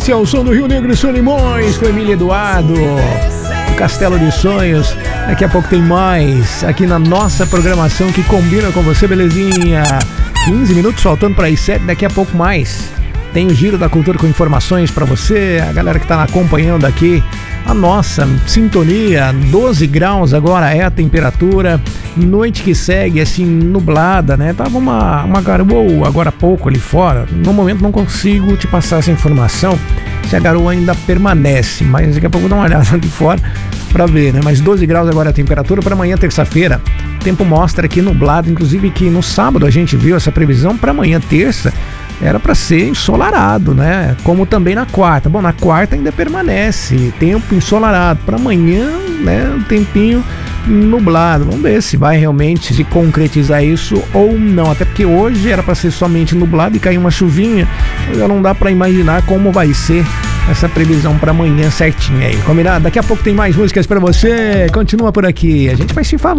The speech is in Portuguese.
Esse é o som do Rio Negro e Solimões com Emília Eduardo, o Castelo de Sonhos. Daqui a pouco tem mais aqui na nossa programação que combina com você, belezinha? 15 minutos faltando para as 7, daqui a pouco mais. Tem o Giro da Cultura com informações para você, a galera que está acompanhando aqui. A nossa sintonia, 12 graus agora é a temperatura. Noite que segue, assim, nublada, né? Tava uma garoa agora há pouco ali fora. No momento não consigo te passar essa informação se a garoa ainda permanece, mas daqui a pouco eu vou dar uma olhada ali fora para ver, né? Mas 12 graus agora é a temperatura para amanhã, terça-feira. O tempo mostra aqui nublado, inclusive que no sábado a gente viu essa previsão para amanhã, terça. Era para ser ensolarado, né? Como também na quarta. Bom, na quarta ainda permanece tempo ensolarado. Para amanhã, né? Um tempinho nublado. Vamos ver se vai realmente se concretizar isso ou não. Até porque hoje era para ser somente nublado e cair uma chuvinha. Já não dá para imaginar como vai ser essa previsão para amanhã certinho aí. Combinado? Daqui a pouco tem mais músicas para você. Continua por aqui. A gente vai se falando.